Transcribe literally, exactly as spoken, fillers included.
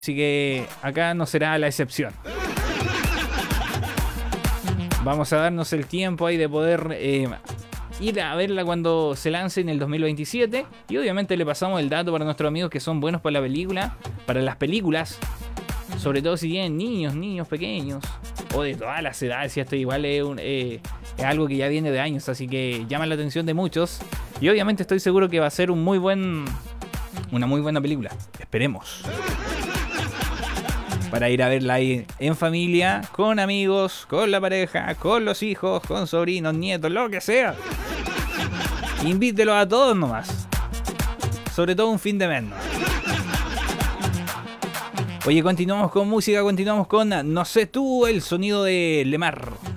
Así que acá no será la excepción. Vamos a darnos el tiempo ahí de poder eh, ir a verla cuando se lance en el dos mil veintisiete. Y obviamente le pasamos el dato para nuestros amigos que son buenos para la película, para las películas. Sobre todo si tienen niños, niños pequeños. O de todas las edades. Y esto igual es, un, eh, es algo que ya viene de años. Así que llama la atención de muchos. Y obviamente estoy seguro que va a ser un muy buen, una muy buena película. Esperemos. Para ir a verla ahí en familia, con amigos, con la pareja, con los hijos, con sobrinos, nietos, lo que sea. Invítelos a todos nomás. Sobre todo un fin de mes, ¿no? Oye, continuamos con música, continuamos con No sé tú, el sonido de Lemar.